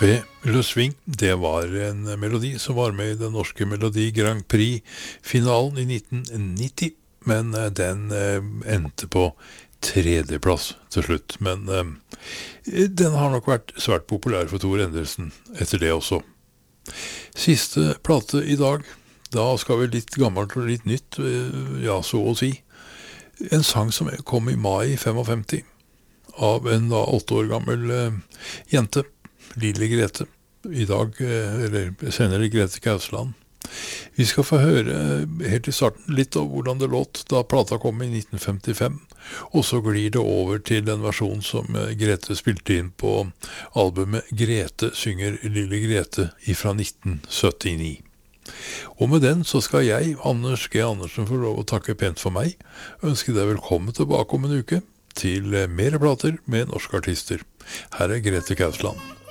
Café Le Swing, det var en melodi som var med i den norske Melodi Grand Prix-finalen i 1990, men den endte på tredjeplass til slutt. Men den har nok vært svært populær for Tor Endresen etter det også. Siste plate i dag, da skal vi litt gammelt og litt nytt, ja, så å si. En sang som kom i mai 55 av en da 8 år gammel jente, Lille Grete, i dag, eller senere Grete Kausland. Vi skal få høre helt i starten litt av hvordan det låt da plata kom i 1955, og så glir det over til den versjonen som Grete spilte inn på albumet Grete synger Lille Grete fra 1979. Og med den så skal jeg, Anders G. Andersen, få lov å takke pent for meg, ønske deg velkommen tilbake om en uke til mer plater med norske artister. Her er Grete Kausland.